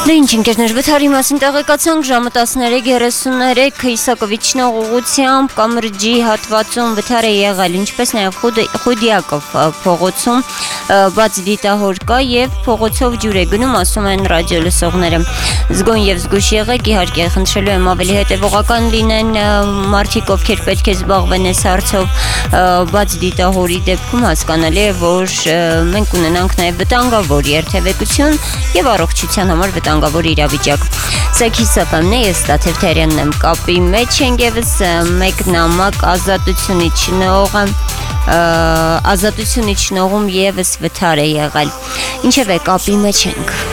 Ինչ ընկերներ, վթարի մասին տեղեկացանք ժամը 13:33 Իսակովիչնա ուղղությամբ Կամրջի հատվածում վթար է եղել, ինչպես նաև Խուդիակով փողոցում բաց դիտահոր կա եւ փողոցով ջուր է գնում, ասում են ռադիո լսողները։ Զգոն եւ զգուշ եղեք, իհարկե խնդրելու եմ ավելի հետեւողական լինեն մարդիկ, ովքեր պետք է զբաղվեն այս հարցով բաց դիտահորի դեպքում հասկանալի է, որ մենք ունենանք նաև վտանգավոր երթևեկություն եւ առողջության համար վտանգավոր իրավիճակ։ Սա KISS-ն է, ես Տաթևթերյանն եմ, կապի մեջ ենք եւս մեկ նամակ ազատությունից նողում եւս վթար է եղել։ Ինչեւ է կապի մեջ ենք։